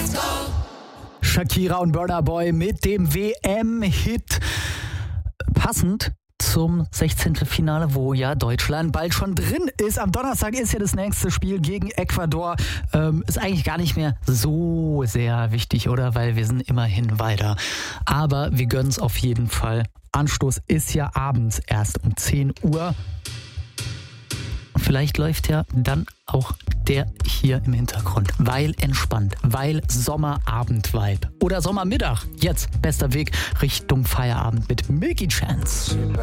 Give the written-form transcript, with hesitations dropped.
Shakira und Burna Boy mit dem WM-Hit. Passend zum 16. Finale, wo ja Deutschland bald schon drin ist. Am Donnerstag ist ja das nächste Spiel gegen Ecuador. Ist eigentlich gar nicht mehr so sehr wichtig, oder? Weil wir sind immerhin weiter. Aber wir gönnen es auf jeden Fall. Anstoß ist ja abends erst um 10 Uhr. Vielleicht läuft ja dann auch der hier im Hintergrund, weil entspannt, weil Sommerabend-Vibe oder Sommermittag. Jetzt bester Weg Richtung Feierabend mit Milky Chance.